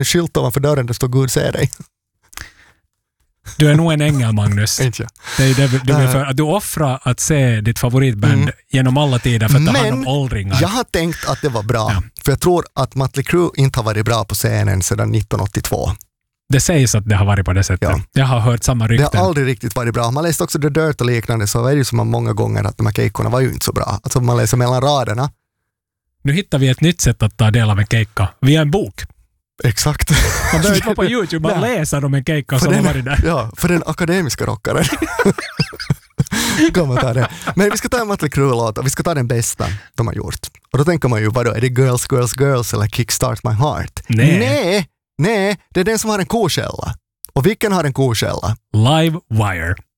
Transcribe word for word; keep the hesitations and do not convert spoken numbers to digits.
en skylt ovanför dörren där står Gud se dig. Du är nog en ängel, Magnus. Inte det är det du vill för att du offrar att se ditt favoritband mm. genom alla tider för att ta hand om åldringar. Jag har tänkt att det var bra. Ja. För jag tror att Mötley Crüe inte har varit bra på scenen sedan nittonhundraåttiotvå. Det sägs att det har varit på det sättet. Ja. Jag har hört samma rykten. Det har aldrig riktigt varit bra. Man läste också The Dirt och liknande, så är det ju som många gånger att de här kejkorna var ju inte så bra. Alltså man läser mellan raderna. Nu hittar vi ett nytt sätt att ta del av en keikka via en bok. Exakt. Man behöver inte vara på YouTube, man läser om en keikka som har varit där. Ja, för den akademiska rockaren. Kan man ta det. Men vi ska ta en Mötley Crüe-låt och vi ska ta den bästa de har gjort. Och då tänker man ju, vadå, är det Girls, Girls, Girls eller Kickstart My Heart? Nej. Nej, nej, det är den som har en kokälla. Och vilken har en kokälla? Live Wire.